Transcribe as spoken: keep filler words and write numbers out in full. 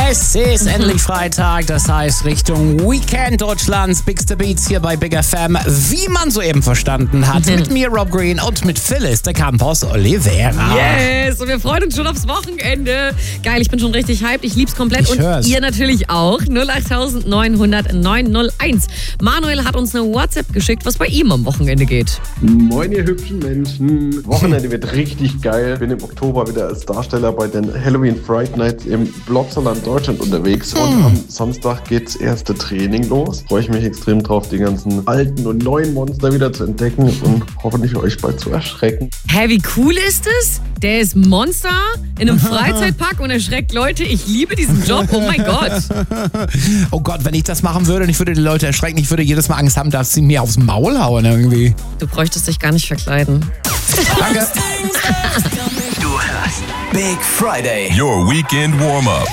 Es ist endlich Freitag, das heißt Richtung Weekend, Deutschlands Bigste Beats hier bei Big F M. Wie man soeben verstanden hat, mit mir Rob Green und mit Phyllis de Campos Oliveira. Yes, und wir freuen uns schon aufs Wochenende. Geil, ich bin schon richtig hyped, ich lieb's komplett Ich und hör's. ihr natürlich auch. null acht neun null null neun null eins. Manuel hat uns eine WhatsApp geschickt, was bei ihm am Wochenende geht. Moin ihr hübschen Menschen. Wochenende wird richtig geil. Bin im Oktober wieder als Darsteller bei den Halloween Fright Nights im Blotterland Deutschland unterwegs. Und am Samstag geht's erste Training los. Freue ich mich extrem drauf, die ganzen alten und neuen Monster wieder zu entdecken und hoffentlich euch bald zu erschrecken. Hä, wie cool ist es? Der ist Monster in einem Freizeitpark und erschreckt Leute. Ich liebe diesen Job. Oh mein Gott. Oh Gott, wenn ich das machen würde und ich würde die Leute erschrecken, ich würde jedes Mal Angst haben, dass sie mir aufs Maul hauen irgendwie. Du bräuchtest dich gar nicht verkleiden. Danke. Du hörst Big Friday. Your weekend warm-up.